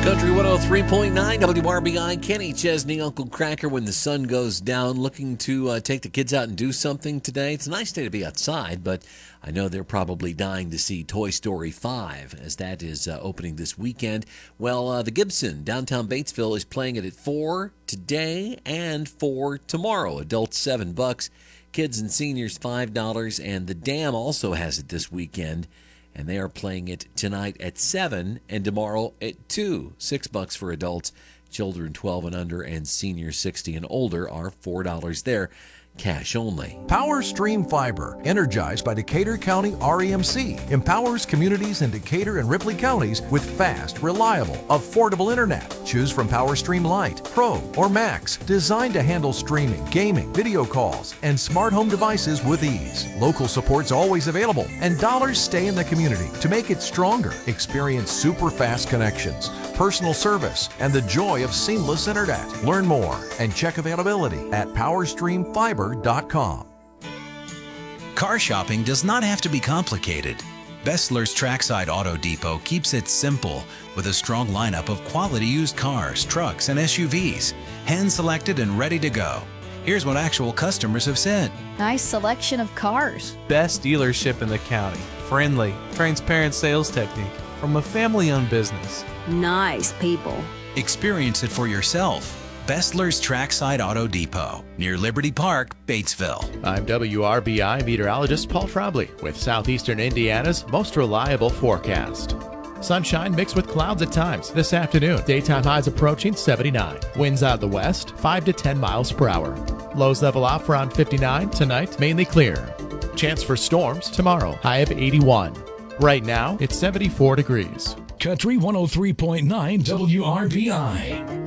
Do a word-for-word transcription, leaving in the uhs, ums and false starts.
Country one oh three point nine W R B I. Kenny Chesney, Uncle Cracker, when the sun goes down, looking to uh, take the kids out and do something today. It's a nice day to be outside, but I know they're probably dying to see Toy Story five, as that is uh, opening this weekend. Well, uh, the Gibson, downtown Batesville, is playing it at four today and four tomorrow. Adults, seven bucks. Kids and seniors, five dollars. And the Dam also has it this weekend, and they are playing it tonight at seven and tomorrow at two. Six bucks for adults. Children twelve and under and seniors sixty and older are four dollars there. Cash only. Power Stream Fiber, energized by Decatur County R E M C, empowers communities in Decatur and Ripley counties with fast, reliable, affordable internet. Choose from Power Stream Lite, Pro, or Max, designed to handle streaming, gaming, video calls, and smart home devices with ease. Local support's always available, and dollars stay in the community to make it stronger. Experience super fast connections, personal service, and the joy of seamless internet. Learn more and check availability at power stream fiber dot com. Car shopping does not have to be complicated. Bestler's Trackside Auto Depot keeps it simple with a strong lineup of quality used cars, trucks, and S U Vs, hand-selected and ready to go. Here's what actual customers have said. Nice selection of cars. Best dealership in the county. Friendly, transparent sales technique from a family-owned business. Nice people. Experience it for yourself. Bestler's Trackside Auto Depot, near Liberty Park, Batesville. I'm W R B I meteorologist Paul Trombley with Southeastern Indiana's most reliable forecast. Sunshine mixed with clouds at times this afternoon. Daytime highs approaching seventy-nine. Winds out of the west, five to ten miles per hour. Lows level out for around fifty-nine. Tonight, mainly clear. Chance for storms tomorrow, high of eighty-one. Right now, it's seventy-four degrees. Country one oh three point nine W R B I.